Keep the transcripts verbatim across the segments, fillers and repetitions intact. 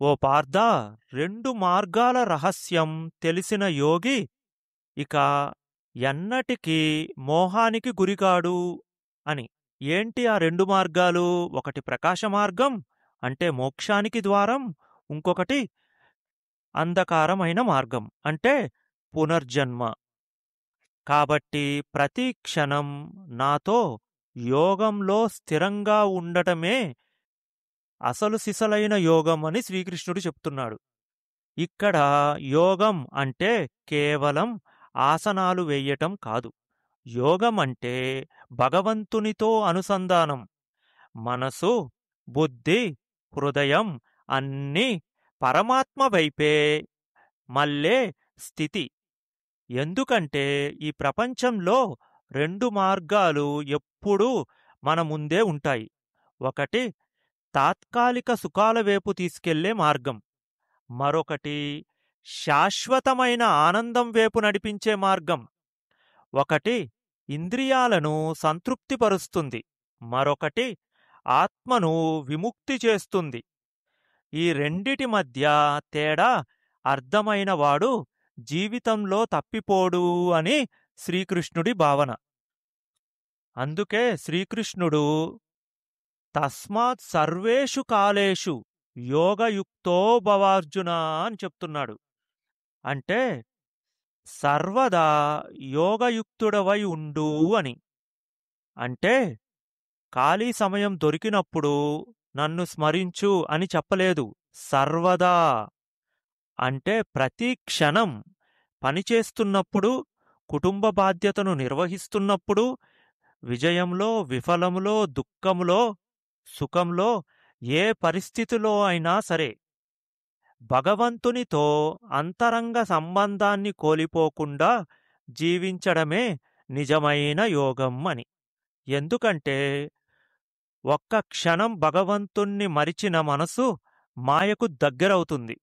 ఓ పార్థా, రెండు మార్గాల రహస్యం తెలిసిన యోగి ఇక ఎన్నటికీ మోహానికి గురికాడు అని. ఏంటి ఆ రెండు మార్గాలు? ఒకటి ప్రకాశ మార్గం, అంటే మోక్షానికి ద్వారం. ఇంకొకటి అంధకారమైన మార్గం, అంటే పునర్జన్మ. కాబట్టి ప్రతి క్షణం నాతో యోగంలో స్థిరంగా ఉండటమే అసలు సిసలైన యోగం అని శ్రీకృష్ణుడు చెప్తున్నాడు. ఇక్కడ యోగం అంటే కేవలం ఆసనాలు వేయటం కాదు. యోగం అంటే భగవంతునితో అనుసంధానం. మనసు, బుద్ధి, హృదయం అన్నీ పరమాత్మ వైపే మళ్ళే స్థితి. ఎందుకంటే ఈ ప్రపంచంలో రెండు మార్గాలు ఎప్పుడూ మన ముందే ఉంటాయి. ఒకటి తాత్కాలిక సుఖాల వైపు తీసుకెళ్లే మార్గం, మరొకటి శాశ్వతమైన ఆనందం వైపు నడిపించే మార్గం. ఒకటి ఇంద్రియాలను సంతృప్తిపరుస్తుంది, మరొకటి ఆత్మను విముక్తి చేస్తుంది. ఈ రెండిటి మధ్య తేడా అర్థమైనవాడు జీవితంలో తప్పిపోడు అని శ్రీకృష్ణుడి భావన. అందుకే శ్రీకృష్ణుడు తస్మాత్ సర్వేషు కాలేషు యోగయుక్తో భవార్జున అని చెప్తున్నాడు. అంటే సర్వదా యోగయుక్తుడవై ఉండు అని. అంటే ఖాళీ సమయం దొరికినప్పుడు నన్ను స్మరించు అని చెప్పలేదు. సర్వదా అంటే ప్రతి క్షణం పనిచేస్తున్నప్పుడు, కుటుంబ బాధ్యతను నిర్వహిస్తున్నప్పుడు, విజయంలో, విఫలములో, దుఃఖములో, సుఖంలో, ఏ పరిస్థితిలో అయినా సరే భగవంతునితో అంతరంగ సంబంధాన్ని కోల్పోకుండా జీవించడమే నిజమైన యోగం అని. ఎందుకంటే ఒక్క క్షణం భగవంతుణ్ణి మరిచిన మనసు మాయకు దగ్గరవుతుంది.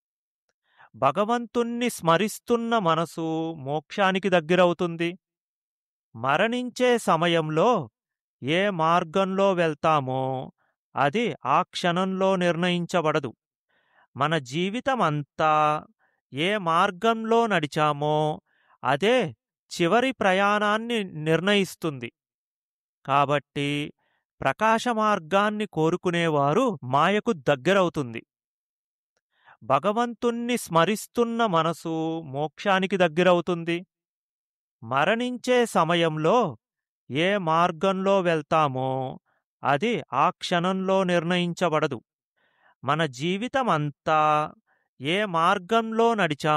భగవంతుణ్ణి స్మరిస్తున్న మనసు మోక్షానికి దగ్గరవుతుంది. మరణించే సమయంలో ఏ మార్గంలో వెళ్తామో అది ఆ క్షణంలో నిర్ణయించబడదు. మన జీవితమంతా ఏ మార్గంలో నడిచామో అదే చివరి ప్రయాణాన్ని నిర్ణయిస్తుంది. కాబట్టి ప్రకాశ మార్గాన్ని కోరుకునేవారు మాయకు దగ్గరవుతుంది. భగవంతుణ్ణి స్మరిస్తున్న మనసు మోక్షానికి దగ్గరవుతుంది. మరణించే సమయంలో ఏ మార్గంలో వెళ్తామో అది ఆ క్షణంలో నిర్ణయించబడదు. మన జీవితమంతా ఏ మార్గంలో నడిచామో